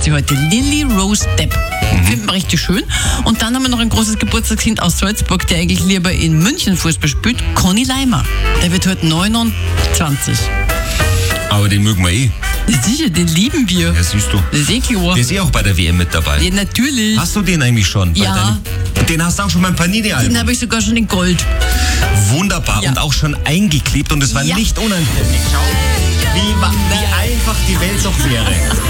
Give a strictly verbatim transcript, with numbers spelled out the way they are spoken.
wird sie heute. Lily Rose Depp. Mhm. Finden wir richtig schön. Und dann haben wir noch ein großes Geburtstagskind aus Salzburg, der eigentlich lieber in München Fußball spielt. Conny Leimer. Der wird heute neunundzwanzig. Aber den mögen wir eh. Ja, sicher, den lieben wir. Ja, siehst du. Das ist eh klar. Der ist eh auch bei der W M mit dabei. Ja, natürlich. Hast du den eigentlich schon? Ja. Deinem, den hast du auch schon beim Panini-Album. Den habe ich sogar schon in Gold. Wunderbar. Ja. Und auch schon eingeklebt und es war Ja. nicht unanständig. Schau, wie, wie einfach die Welt doch wäre.